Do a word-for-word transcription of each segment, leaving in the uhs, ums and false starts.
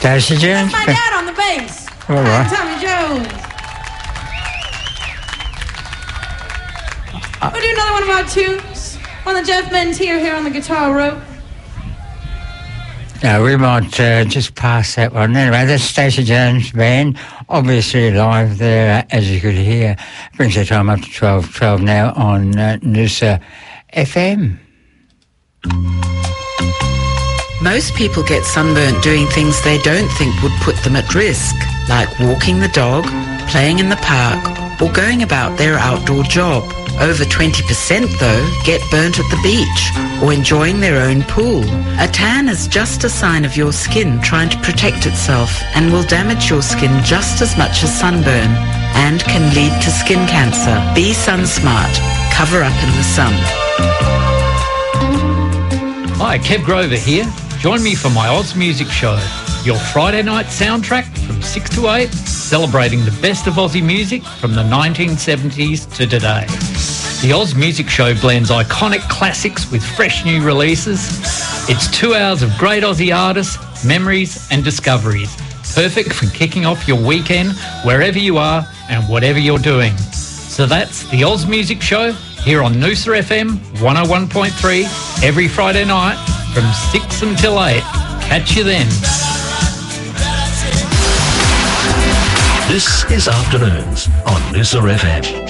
Stacey Jones. My dad on the bass. All right. Tommy Jones. Uh, We'll do another one of our tunes. One of Jeff Mentier here on the guitar rope. Yeah, we might uh, just pass that one. Anyway, that's Stacey Jones Band, obviously live there, as you could hear. Brings the time up to twelve twelve now on uh, Noosa F M. Most people get sunburnt doing things they don't think would put them at risk, like walking the dog, playing in the park, or going about their outdoor job. Over twenty percent, though, get burnt at the beach or enjoying their own pool. A tan is just a sign of your skin trying to protect itself and will damage your skin just as much as sunburn and can lead to skin cancer. Be sun smart. Cover up in the sun. Hi, Kev Grover here. Join me for my Oz Music Show, your Friday night soundtrack from six to eight, celebrating the best of Aussie music from the nineteen seventies to today. The Oz Music Show blends iconic classics with fresh new releases. It's two hours of great Aussie artists, memories and discoveries. Perfect for kicking off your weekend wherever you are and whatever you're doing. So that's the Oz Music Show here on Noosa F M one oh one point three every Friday night from six until eight. Catch you then. This is Afternoons on Noosa F M.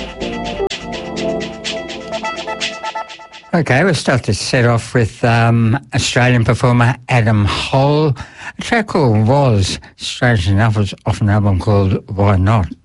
Okay, we'll start to set off with um, Australian performer Adam Hole. A track called Was, strange enough, was off an album called Why Not?